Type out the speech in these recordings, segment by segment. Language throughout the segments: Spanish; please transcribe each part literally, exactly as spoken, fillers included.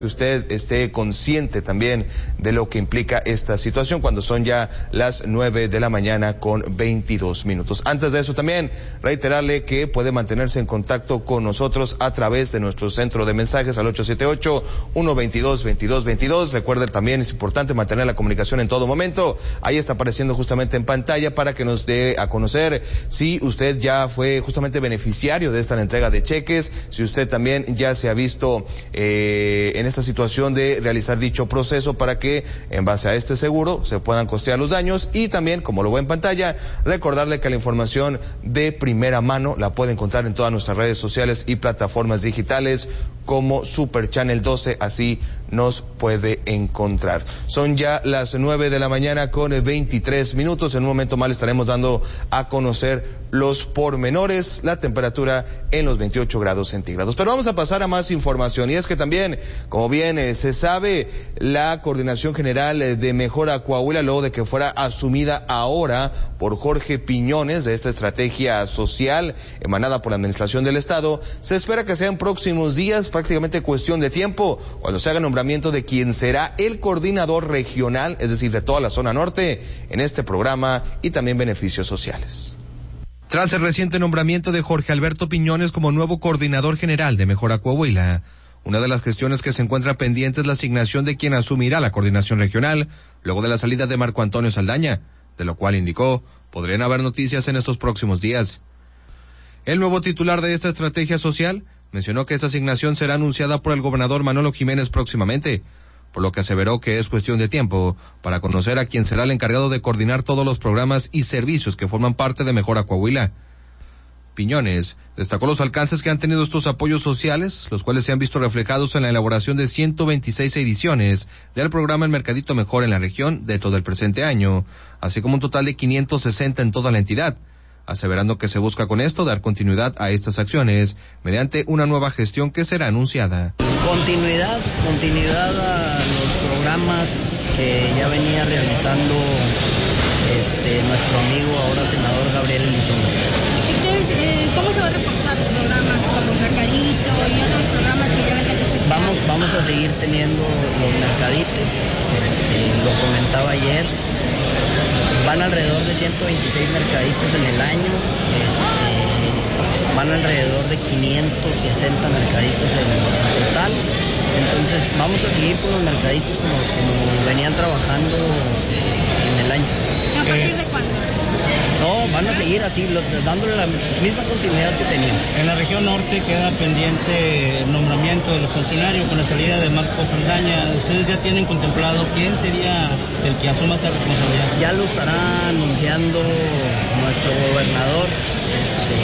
que usted esté consciente también de lo que implica esta situación cuando son ya las nueve de la mañana con veintidós minutos. Antes de eso también reiterarle que puede mantenerse en contacto con nosotros a través de nuestro centro de mensajes al ocho siete ocho, uno dos dos, veintidós veintidós. Recuerde también es importante mantener la comunicación en todo momento. Ahí está apareciendo justamente en pantalla para que nos dé a conocer si usted ya fue justamente beneficiario de esta entrega de cheques, si usted también ya se ha visto eh, en esta situación de realizar dicho proceso para que en base a este seguro se puedan costear los daños, y también, como lo ve en pantalla, recordarle que la información de primera mano la puede encontrar en todas nuestras redes sociales y plataformas digitales como Super Channel doce, así nos puede encontrar. Son ya las nueve de la mañana con veintitrés minutos. En un momento más le estaremos dando a conocer los pormenores, la temperatura en los veintiocho grados centígrados. Pero vamos a pasar a más información, y es que también, como bien eh, se sabe, la Coordinación General de Mejora Coahuila, luego de que fuera asumida ahora por Jorge Piñones de esta estrategia social emanada por la Administración del Estado, se espera que sea en próximos días, prácticamente cuestión de tiempo, cuando se haga nombramiento de quien será el coordinador regional, es decir, de toda la zona norte, en este programa y también beneficios sociales. Tras el reciente nombramiento de Jorge Alberto Piñones como nuevo coordinador general de Mejora Coahuila, una de las gestiones que se encuentra pendiente es la asignación de quien asumirá la coordinación regional, luego de la salida de Marco Antonio Saldaña, de lo cual indicó, podrían haber noticias en estos próximos días. El nuevo titular de esta estrategia social mencionó que esta asignación será anunciada por el gobernador Manolo Jiménez próximamente, por lo que aseveró que es cuestión de tiempo para conocer a quién será el encargado de coordinar todos los programas y servicios que forman parte de Mejora Coahuila. Piñones destacó los alcances que han tenido estos apoyos sociales, los cuales se han visto reflejados en la elaboración de ciento veintiséis ediciones del programa El Mercadito Mejor en la región de todo el presente año, así como un total de quinientos sesenta en toda la entidad, aseverando que se busca con esto dar continuidad a estas acciones mediante una nueva gestión que será anunciada. Continuidad, continuidad a los programas que ya venía realizando este nuestro amigo, ahora senador Gabriel Elizondo. ¿Cómo se va a reforzar los programas como Mercadito y otros programas que ya ven que Vamos, vamos a seguir teniendo los mercaditos, este, lo comentaba ayer. Van alrededor de ciento veintiséis mercaditos en el año, este, van alrededor de quinientos sesenta mercaditos en total. Entonces vamos a seguir con los mercaditos como, como venían trabajando en el año. ¿A partir de cuándo? No, van a seguir así, lo, dándole la misma continuidad que teníamos. En la región norte queda pendiente el nombramiento de los funcionarios con la salida de Marco Saldaña. ¿Ustedes ya tienen contemplado quién sería el que asuma esta responsabilidad? Ya lo estará anunciando nuestro gobernador. Este,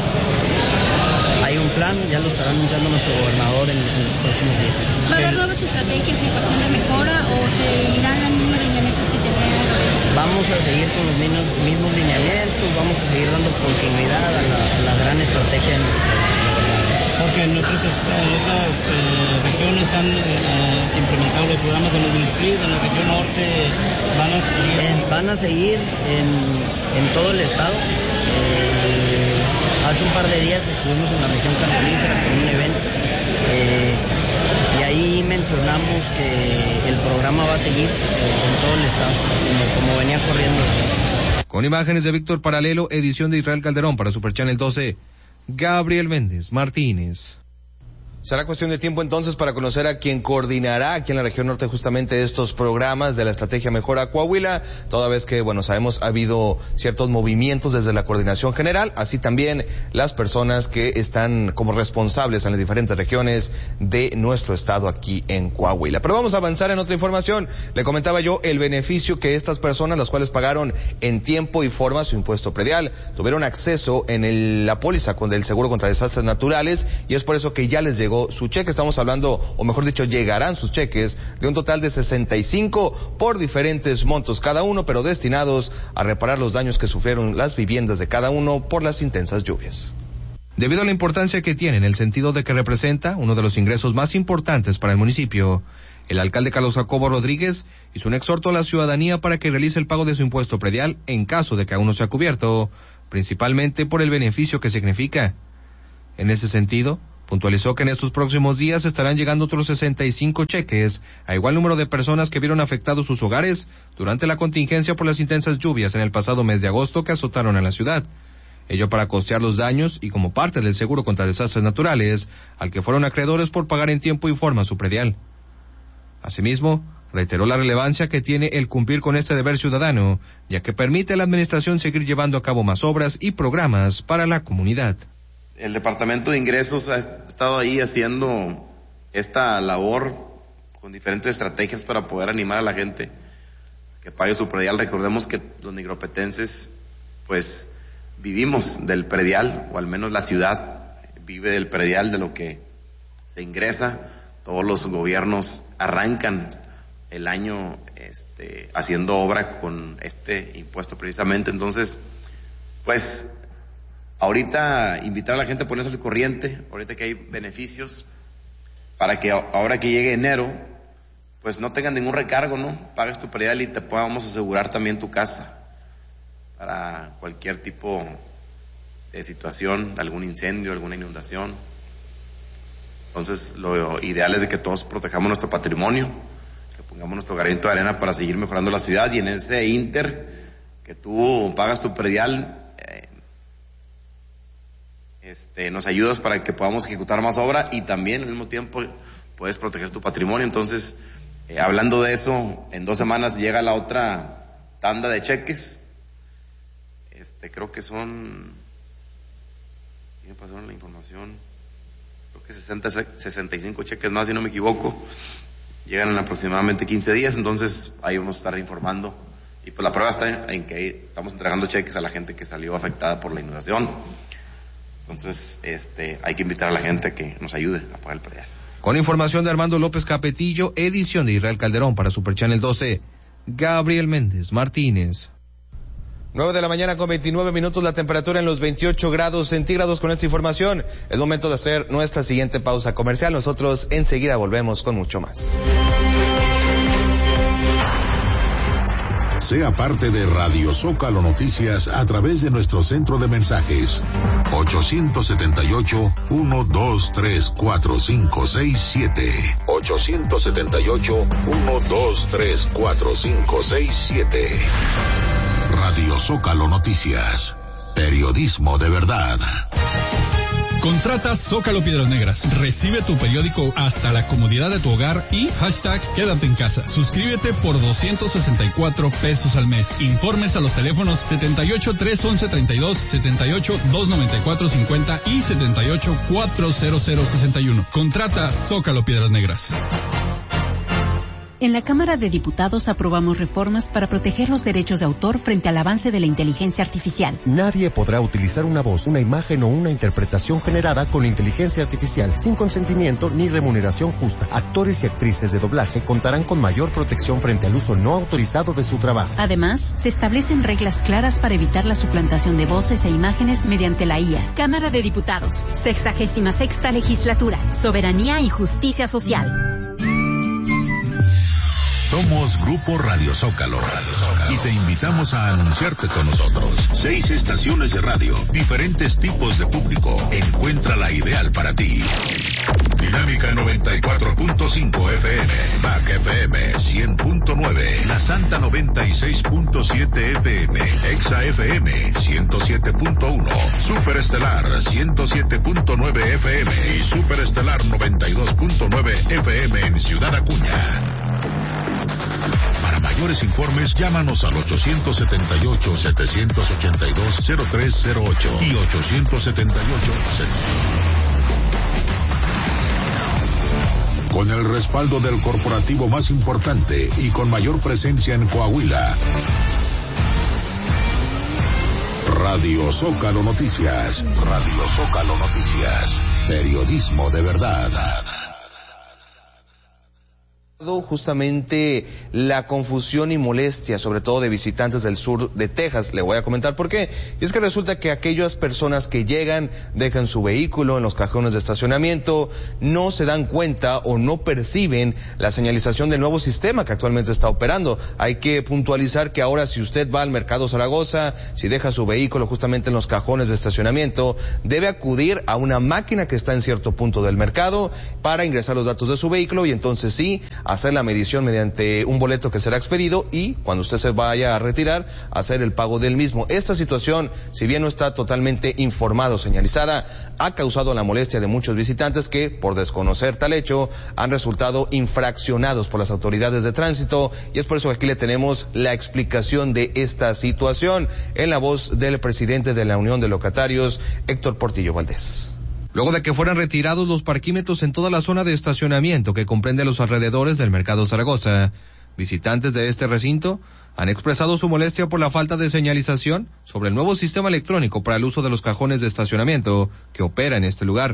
hay un plan, ya lo estará anunciando nuestro gobernador en, en los próximos días. ¿Va a haber nuevas estrategias en cuestión de mejora o seguirán los mismos lineamientos que tenían? Vamos a seguir con los mismos, mismos lineamientos, vamos a seguir dando continuidad a la, a la gran estrategia de nuestro gobierno. Porque en nuestras, en otras eh, regiones han eh, implementado los programas de los Split, en la región norte van a seguir. En, van a seguir en, en todo el estado. Eh, hace un par de días estuvimos en la región carbonífera con un evento. Eh, Y ahí mencionamos que el programa va a seguir en todo el estado, como, como venía corriendo. Con imágenes de Víctor Paralelo, edición de Israel Calderón para Super Channel doce, Gabriel Méndez Martínez. Será cuestión de tiempo entonces para conocer a quien coordinará aquí en la región norte justamente estos programas de la estrategia Mejora Coahuila, toda vez que, bueno, sabemos ha habido ciertos movimientos desde la coordinación general, así también las personas que están como responsables en las diferentes regiones de nuestro estado aquí en Coahuila. Pero vamos a avanzar en otra información. Le comentaba yo el beneficio que estas personas, las cuales pagaron en tiempo y forma su impuesto predial, tuvieron acceso en el, la póliza con el seguro contra desastres naturales, y es por eso que ya les llegó su cheque. Estamos hablando, o mejor dicho, llegarán sus cheques de un total de sesenta y cinco por diferentes montos cada uno, pero destinados a reparar los daños que sufrieron las viviendas de cada uno por las intensas lluvias. Debido a la importancia que tiene en el sentido de que representa uno de los ingresos más importantes para el municipio, el alcalde Carlos Jacobo Rodríguez hizo un exhorto a la ciudadanía para que realice el pago de su impuesto predial en caso de que aún no sea cubierto, principalmente por el beneficio que significa. En ese sentido, Puntualizó que en estos próximos días estarán llegando otros sesenta y cinco cheques a igual número de personas que vieron afectados sus hogares durante la contingencia por las intensas lluvias en el pasado mes de agosto que azotaron a la ciudad. Ello para costear los daños y como parte del seguro contra desastres naturales, al que fueron acreedores por pagar en tiempo y forma su predial. Asimismo, reiteró la relevancia que tiene el cumplir con este deber ciudadano, ya que permite a la administración seguir llevando a cabo más obras y programas para la comunidad. El Departamento de Ingresos ha estado ahí haciendo esta labor con diferentes estrategias para poder animar a la gente que pague su predial. Recordemos que los nigropetenses, pues, vivimos del predial, o al menos la ciudad vive del predial, de lo que se ingresa. Todos los gobiernos arrancan el año este, haciendo obra con este impuesto precisamente. Entonces, pues, ahorita invitar a la gente a ponerse al corriente, ahorita que hay beneficios, para que ahora que llegue enero, pues no tengan ningún recargo, ¿no? Pagues tu predial y te podamos asegurar también tu casa para cualquier tipo de situación, algún incendio, alguna inundación. Entonces, lo ideal es de que todos protejamos nuestro patrimonio, que pongamos nuestro granito de arena para seguir mejorando la ciudad, y en ese inter que tú pagas tu predial, Este, nos ayudas para que podamos ejecutar más obra y también al mismo tiempo puedes proteger tu patrimonio. Entonces, eh, hablando de eso, en dos semanas llega la otra tanda de cheques. Este, creo que son, ¿qué me pasaron la información? Creo que sesenta, sesenta y cinco cheques más, si no me equivoco. Llegan en aproximadamente quince días, entonces ahí vamos a estar informando. Y pues la prueba está en que estamos entregando cheques a la gente que salió afectada por la inundación. Entonces, este, hay que invitar a la gente a que nos ayude a pagar el predial. Con información de Armando López Capetillo, edición de Israel Calderón para Super Channel doce, Gabriel Méndez Martínez. nueve de la mañana con veintinueve minutos, la temperatura en los veintiocho grados centígrados. Con esta información, es momento de hacer nuestra siguiente pausa comercial. Nosotros enseguida volvemos con mucho más. Sea parte de Radio Zócalo Noticias a través de nuestro centro de mensajes ocho siete ocho, uno dos tres, cuatro cinco seis siete ocho siete ocho, uno dos tres, cuatro cinco seis siete. Radio Zócalo Noticias, periodismo de verdad. Contrata Zócalo Piedras Negras. Recibe tu periódico hasta la comodidad de tu hogar y hashtag quédate en casa. Suscríbete por doscientos sesenta y cuatro pesos al mes. Informes a los teléfonos setenta y ocho, tres once, treinta y dos, setenta y ocho, dos noventa y cuatro, cincuenta y setenta y ocho, cuatrocientos sesenta y uno. Contrata Zócalo Piedras Negras. En la Cámara de Diputados aprobamos reformas para proteger los derechos de autor frente al avance de la inteligencia artificial. Nadie podrá utilizar una voz, una imagen o una interpretación generada con inteligencia artificial sin consentimiento ni remuneración justa. Actores y actrices de doblaje contarán con mayor protección frente al uso no autorizado de su trabajo. Además, se establecen reglas claras para evitar la suplantación de voces e imágenes mediante la I A. Cámara de Diputados, sexagésima sexta legislatura, soberanía y justicia social. Somos Grupo Radio Zócalo y te invitamos a anunciarte con nosotros. Seis estaciones de radio, diferentes tipos de público. Encuentra la ideal para ti. Dinámica noventa y cuatro punto cinco F M, M A C F M cien punto nueve, La Santa noventa y seis punto siete F M, Exa F M ciento siete punto uno, Superestelar ciento siete punto nueve F M y Superestelar noventa y dos punto nueve F M en Ciudad Acuña. Para mayores informes, llámanos al ocho siete ocho, siete ocho dos, cero tres cero ocho y ocho siete ocho. Con el respaldo del corporativo más importante y con mayor presencia en Coahuila, Radio Zócalo Noticias. Radio Zócalo Noticias. Periodismo de verdad. Justamente la confusión y molestia, sobre todo de visitantes del sur de Texas. Le voy a comentar por qué. Y es que resulta que aquellas personas que llegan, dejan su vehículo en los cajones de estacionamiento, no se dan cuenta o no perciben la señalización del nuevo sistema que actualmente está operando. Hay que puntualizar que ahora si usted va al Mercado Zaragoza, si deja su vehículo justamente en los cajones de estacionamiento, debe acudir a una máquina que está en cierto punto del mercado para ingresar los datos de su vehículo y entonces sí, hacer la medición mediante un boleto que será expedido y cuando usted se vaya a retirar, hacer el pago del mismo. Esta situación, si bien no está totalmente informada o señalizada, ha causado la molestia de muchos visitantes que, por desconocer tal hecho, han resultado infraccionados por las autoridades de tránsito y es por eso que aquí le tenemos la explicación de esta situación en la voz del presidente de la Unión de Locatarios, Héctor Portillo Valdés. Luego de que fueran retirados los parquímetros en toda la zona de estacionamiento que comprende los alrededores del Mercado Zaragoza, visitantes de este recinto han expresado su molestia por la falta de señalización sobre el nuevo sistema electrónico para el uso de los cajones de estacionamiento que opera en este lugar.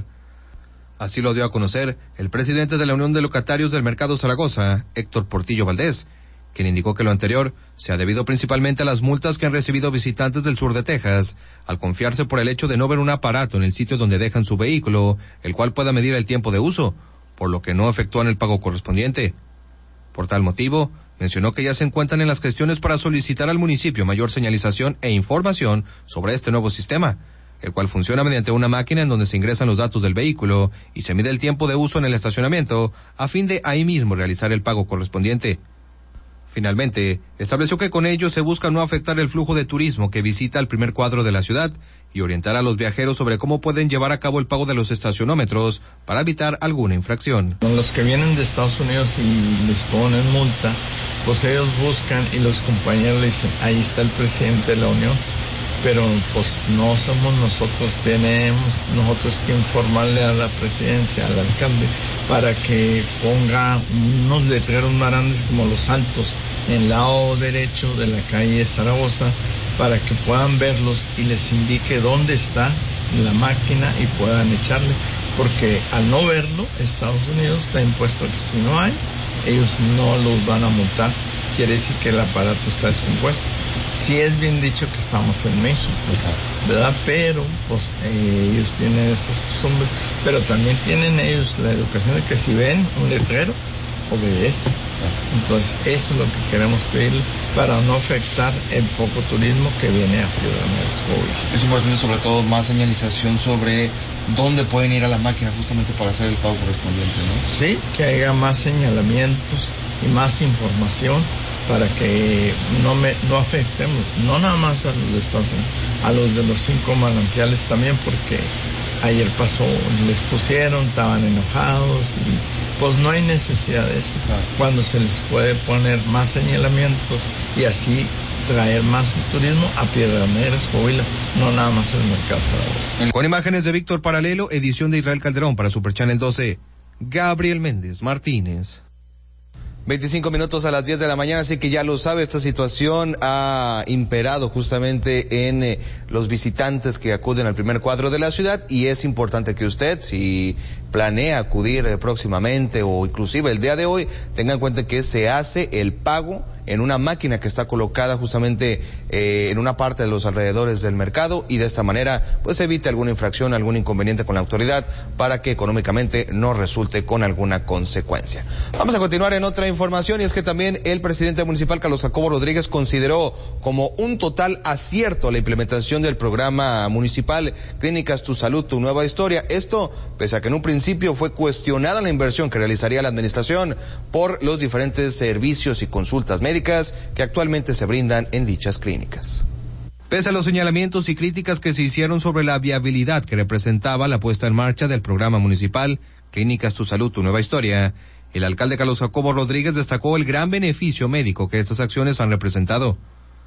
Así lo dio a conocer el presidente de la Unión de Locatarios del Mercado Zaragoza, Héctor Portillo Valdés, quien indicó que lo anterior se ha debido principalmente a las multas que han recibido visitantes del sur de Texas, al confiarse por el hecho de no ver un aparato en el sitio donde dejan su vehículo, el cual pueda medir el tiempo de uso, por lo que no efectúan el pago correspondiente. Por tal motivo, mencionó que ya se encuentran en las gestiones para solicitar al municipio mayor señalización e información sobre este nuevo sistema, el cual funciona mediante una máquina en donde se ingresan los datos del vehículo y se mide el tiempo de uso en el estacionamiento, a fin de ahí mismo realizar el pago correspondiente. Finalmente, estableció que con ello se busca no afectar el flujo de turismo que visita el primer cuadro de la ciudad y orientar a los viajeros sobre cómo pueden llevar a cabo el pago de los estacionómetros para evitar alguna infracción. Los que vienen de Estados Unidos y les ponen multa, pues ellos buscan y los compañeros le dicen, ahí está el presidente de la Unión, pero pues no somos nosotros, tenemos nosotros que informarle a la presidencia, al alcalde, para que ponga unos letreros más grandes como los altos en el lado derecho de la calle Zaragoza, para que puedan verlos y les indique dónde está la máquina y puedan echarle, porque al no verlo, Estados Unidos está impuesto que si no hay, ellos no los van a multar, quiere decir que el aparato está descompuesto. Sí es bien dicho que estamos en México, ¿verdad? Pero pues eh, ellos tienen esas costumbres, pero también tienen ellos la educación de que si ven un letrero, obedecen. Entonces eso es lo que queremos pedirle para no afectar el poco turismo que viene a Piedras Negras. Es importante sobre todo más señalización sobre dónde pueden ir a la máquina justamente para hacer el pago correspondiente, ¿no? Sí, que haya más señalamientos y más información para que no me no afectemos, no nada más a los de Estados Unidos, a los de los cinco manantiales también, porque ayer pasó, les pusieron, estaban enojados y pues no hay necesidad de eso, cuando se les puede poner más señalamientos y así traer más turismo a Piedras Negras, Coahuila, no nada más el Mercado Zaragoza. Con imágenes de Víctor Paralelo, edición de Israel Calderón para Super Channel doce, Gabriel Méndez Martínez. veinticinco minutos a las diez de la mañana, así que ya lo sabe, esta situación ha imperado justamente en eh, los visitantes que acuden al primer cuadro de la ciudad y es importante que usted, si planea acudir eh, próximamente o inclusive el día de hoy, tenga en cuenta que se hace el pago en una máquina que está colocada justamente eh, en una parte de los alrededores del mercado y de esta manera pues evite alguna infracción, algún inconveniente con la autoridad para que económicamente no resulte con alguna consecuencia. Vamos a continuar en otra información y es que también el presidente municipal Carlos Jacobo Rodríguez consideró como un total acierto la implementación del programa municipal Clínicas Tu Salud, Tu Nueva Historia. Esto pese a que en un principio fue cuestionada la inversión que realizaría la administración por los diferentes servicios y consultas médicas que actualmente se brindan en dichas clínicas. Pese a los señalamientos y críticas que se hicieron sobre la viabilidad que representaba la puesta en marcha del programa municipal Clínicas Tu Salud, Tu Nueva Historia, el alcalde Carlos Jacobo Rodríguez destacó el gran beneficio médico que estas acciones han representado.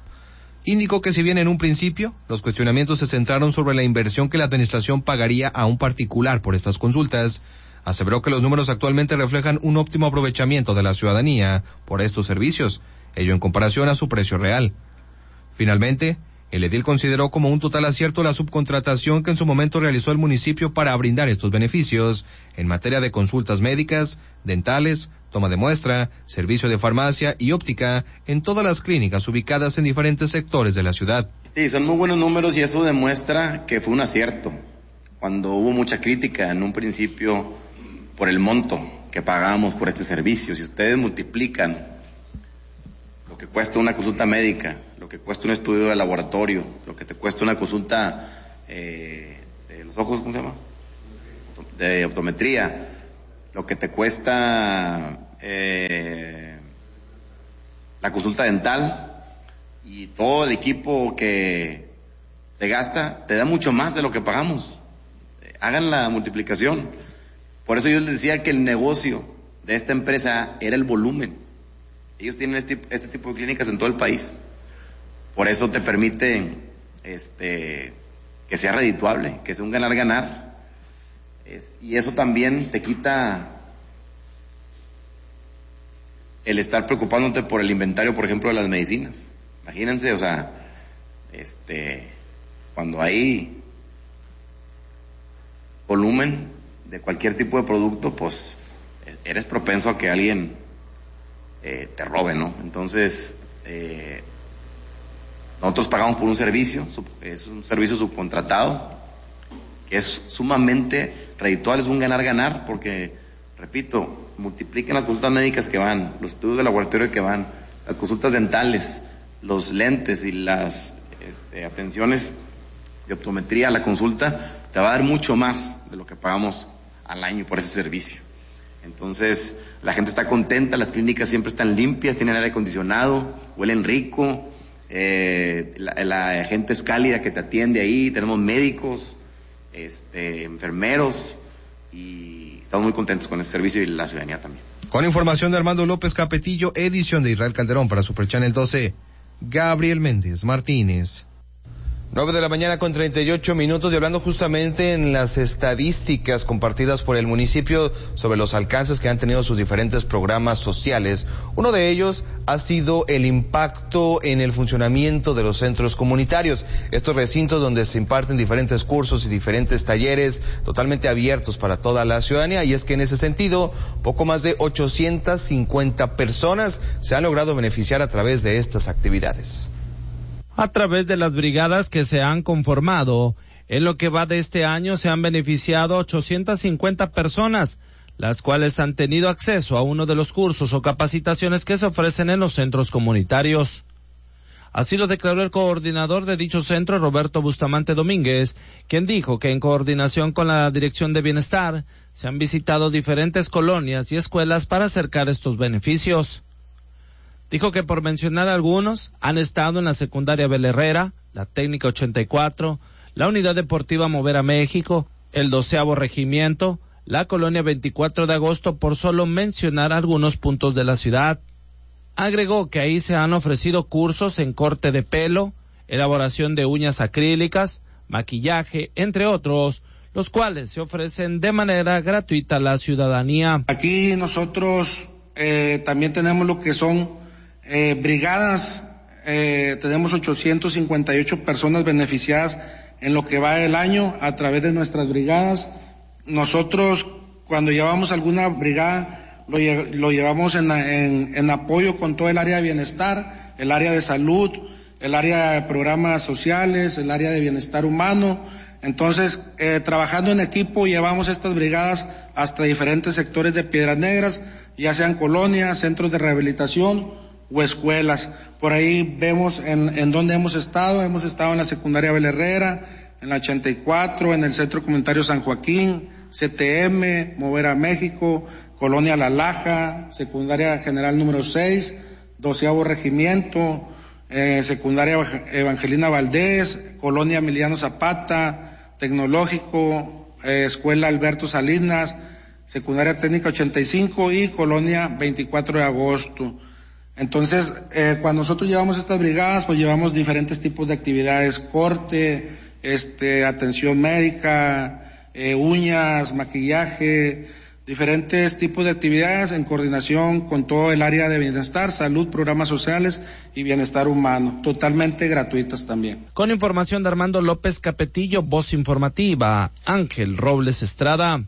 Indicó que si bien en un principio los cuestionamientos se centraron sobre la inversión que la administración pagaría a un particular por estas consultas, aseveró que los números actualmente reflejan un óptimo aprovechamiento de la ciudadanía por estos servicios, ello en comparación a su precio real. Finalmente, El edil consideró como un total acierto la subcontratación que en su momento realizó el municipio para brindar estos beneficios en materia de consultas médicas, dentales, toma de muestra, servicio de farmacia y óptica en todas las clínicas ubicadas en diferentes sectores de la ciudad. Sí, son muy buenos números y eso demuestra que fue un acierto. Cuando hubo mucha crítica en un principio por el monto que pagábamos por este servicio, si ustedes multiplican lo que cuesta una consulta médica, lo que cuesta un estudio de laboratorio, lo que te cuesta una consulta eh, de los ojos, ¿cómo se llama? De optometría, lo que te cuesta eh, la consulta dental y todo el equipo que se gasta, te da mucho más de lo que pagamos. Eh, hagan la multiplicación. Por eso yo les decía que el negocio de esta empresa era el volumen. Ellos tienen este, este tipo de clínicas en todo el país. Por eso te permite este, que sea redituable, que sea un ganar-ganar. Es, y eso también te quita el estar preocupándote por el inventario, por ejemplo, de las medicinas. Imagínense, o sea, este, cuando hay volumen de cualquier tipo de producto, pues eres propenso a que alguien eh, te robe, ¿no? Entonces, eh, nosotros pagamos por un servicio, es un servicio subcontratado, que es sumamente redituable, es un ganar-ganar, porque, repito, multipliquen las consultas médicas que van, los estudios de laboratorio que van, las consultas dentales, los lentes y las este, atenciones de optometría, la consulta, te va a dar mucho más de lo que pagamos al año por ese servicio. Entonces, la gente está contenta, las clínicas siempre están limpias, tienen aire acondicionado, huelen rico, eh, la, la gente es cálida que te atiende ahí, tenemos médicos, este, enfermeros, y estamos muy contentos con este servicio y la ciudadanía también. Con información de Armando López Capetillo, edición de Israel Calderón para Super Channel doce, Gabriel Méndez Martínez. Nueve de la mañana con treinta y ocho minutos y hablando justamente en las estadísticas compartidas por el municipio sobre los alcances que han tenido sus diferentes programas sociales. Uno de ellos ha sido el impacto en el funcionamiento de los centros comunitarios. Estos recintos donde se imparten diferentes cursos y diferentes talleres totalmente abiertos para toda la ciudadanía. Y es que en ese sentido, poco más de ochocientas cincuenta personas se han logrado beneficiar a través de estas actividades. A través de las brigadas que se han conformado, en lo que va de este año se han beneficiado ochocientas cincuenta personas, las cuales han tenido acceso a uno de los cursos o capacitaciones que se ofrecen en los centros comunitarios. Así lo declaró el coordinador de dicho centro, Roberto Bustamante Domínguez, quien dijo que en coordinación con la Dirección de Bienestar se han visitado diferentes colonias y escuelas para acercar estos beneficios. Dijo que por mencionar algunos, han estado en la secundaria Bel Herrera, la técnica ochenta y cuatro, la unidad deportiva Mover a México, el doceavo regimiento, la colonia veinticuatro de agosto, por solo mencionar algunos puntos de la ciudad. Agregó que ahí se han ofrecido cursos en corte de pelo, elaboración de uñas acrílicas, maquillaje, entre otros, los cuales se ofrecen de manera gratuita a la ciudadanía. Aquí nosotros eh, también tenemos lo que son Eh, brigadas, eh, tenemos ochocientas cincuenta y ocho personas beneficiadas en lo que va del año a través de nuestras brigadas. Nosotros, cuando llevamos alguna brigada, lo, lo llevamos en, en, en apoyo con todo el área de bienestar, el área de salud, el área de programas sociales, el área de bienestar humano. Entonces, eh, trabajando en equipo, llevamos estas brigadas hasta diferentes sectores de Piedras Negras, ya sean colonias, centros de rehabilitación o escuelas. Por ahí vemos en, en dónde hemos estado. Hemos estado en la secundaria Bel Herrera, en la ochenta y cuatro, en el Centro Comunitario San Joaquín, C T M, Mover a México, Colonia La Laja, secundaria general número seis, doceavo regimiento, eh, secundaria Evangelina Valdés, Colonia Emiliano Zapata, Tecnológico, eh, Escuela Alberto Salinas, secundaria técnica ochenta y cinco y Colonia veinticuatro de agosto. Entonces, eh, cuando nosotros llevamos estas brigadas, pues llevamos diferentes tipos de actividades, corte, este, atención médica, eh, uñas, maquillaje, diferentes tipos de actividades en coordinación con todo el área de bienestar, salud, programas sociales y bienestar humano, totalmente gratuitas también. Con información de Armando López Capetillo, voz informativa, Ángel Robles Estrada.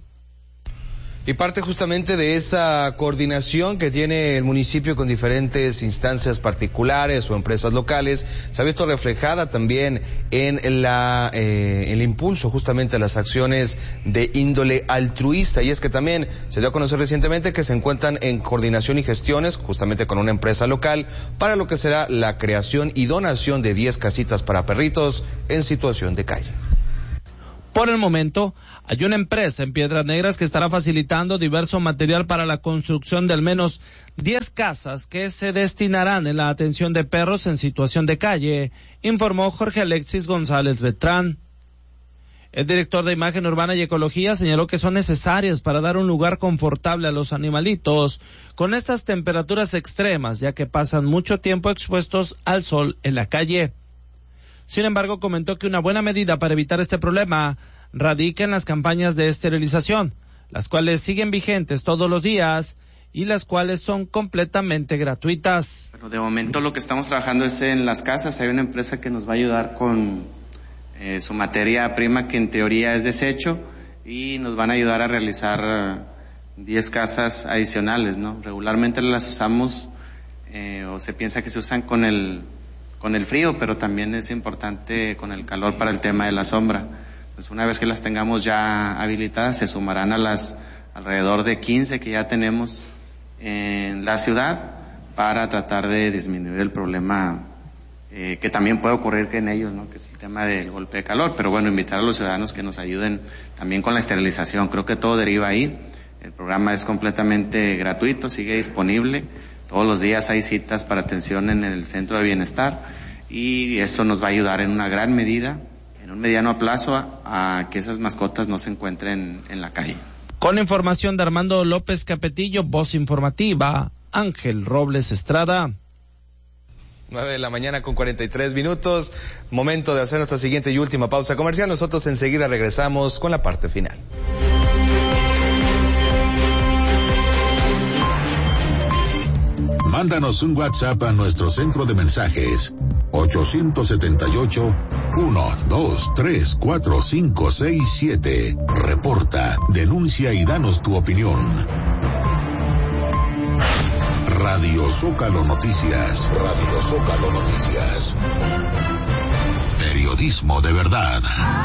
Y parte justamente de esa coordinación que tiene el municipio con diferentes instancias particulares o empresas locales, se ha visto reflejada también en la eh, el impulso justamente a las acciones de índole altruista. Y es que también se dio a conocer recientemente que se encuentran en coordinación y gestiones justamente con una empresa local para lo que será la creación y donación de diez casitas para perritos en situación de calle. Por el momento, hay una empresa en Piedras Negras que estará facilitando diverso material para la construcción de al menos diez casas que se destinarán en la atención de perros en situación de calle, informó Jorge Alexis González Beltrán. El director de Imagen Urbana y Ecología señaló que son necesarias para dar un lugar confortable a los animalitos con estas temperaturas extremas, ya que pasan mucho tiempo expuestos al sol en la calle. Sin embargo, comentó que una buena medida para evitar este problema radica en las campañas de esterilización, las cuales siguen vigentes todos los días y las cuales son completamente gratuitas. Bueno, de momento lo que estamos trabajando es en las casas. Hay una empresa que nos va a ayudar con eh, su materia prima, que en teoría es desecho, y nos van a ayudar a realizar diez casas adicionales, ¿no? Regularmente las usamos eh, o se piensa que se usan con el con el frío, pero también es importante con el calor para el tema de la sombra. Pues una vez que las tengamos ya habilitadas, se sumarán a las alrededor de quince que ya tenemos en la ciudad para tratar de disminuir el problema eh, que también puede ocurrir que en ellos, ¿no? Que es el tema del golpe de calor. Pero bueno, invitar a los ciudadanos que nos ayuden también con la esterilización. Creo que todo deriva ahí. El programa es completamente gratuito, sigue disponible. Todos los días hay citas para atención en el centro de bienestar y eso nos va a ayudar en una gran medida, en un mediano plazo, a, a que esas mascotas no se encuentren en la calle. Con información de Armando López Capetillo, voz informativa, Ángel Robles Estrada. nueve de la mañana con cuarenta y tres minutos, momento de hacer nuestra siguiente y última pausa comercial. Nosotros enseguida regresamos con la parte final. Mándanos un WhatsApp a nuestro centro de mensajes ocho siete ocho, uno dos tres cuatro cinco seis siete. Reporta, denuncia y danos tu opinión. Radio Zócalo Noticias. Radio Zócalo Noticias. Periodismo de verdad.